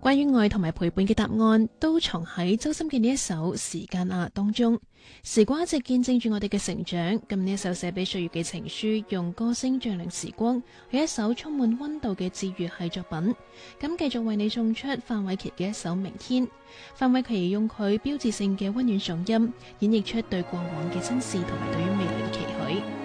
關於愛同埋陪伴嘅答案，都藏喺周深嘅呢一首《時間啊》當中。時光一直見證住我哋嘅成長，咁呢一首寫俾歲月嘅情書，用歌聲丈量時光，係一首充滿溫度嘅治愈系作品。咁繼續為你送出范瑋琪嘅一首《明天》。范瑋琪用佢標誌性嘅溫暖嗓音，演繹出對過往嘅珍視同埋對於未來嘅期許。